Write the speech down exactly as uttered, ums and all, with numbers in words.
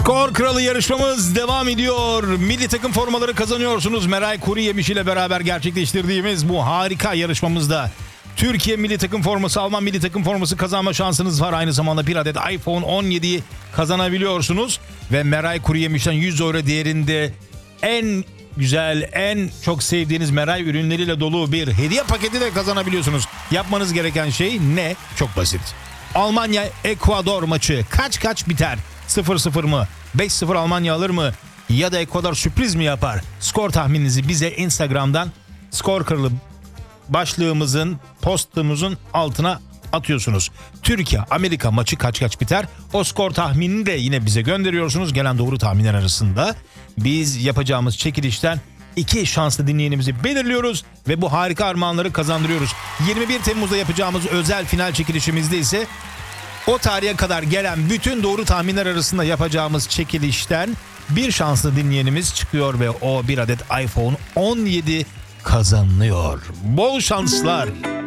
Skor Kralı yarışmamız devam ediyor. Milli takım formaları kazanıyorsunuz. Meray Kuruyemiş ile beraber gerçekleştirdiğimiz bu harika yarışmamızda Türkiye milli takım forması, Alman milli takım forması kazanma şansınız var. Aynı zamanda bir adet iPhone on yediyi kazanabiliyorsunuz. Ve Meray Kuruyemiş'ten yüz euro değerinde en güzel, en çok sevdiğiniz Meray ürünleriyle dolu bir hediye paketi de kazanabiliyorsunuz. Yapmanız gereken şey ne? Çok basit. Almanya-Ekvador maçı kaç kaç biter? sıfır sıfır mı? beş sıfır Almanya alır mı? Ya da Ekvador sürpriz mi yapar? Skor tahmininizi bize Instagram'dan Skor Kralı başlığımızın, postumuzun altına atıyorsunuz. Türkiye-Amerika maçı kaç kaç biter? O skor tahminini de yine bize gönderiyorsunuz. Gelen doğru tahminler arasında biz yapacağımız çekilişten iki şanslı dinleyenimizi belirliyoruz ve bu harika armağanları kazandırıyoruz. yirmi bir Temmuz'da yapacağımız özel final çekilişimizde ise o tarihe kadar gelen bütün doğru tahminler arasında yapacağımız çekilişten bir şanslı dinleyenimiz çıkıyor ve o bir adet iPhone on yedi kazanıyor. Bol şanslar.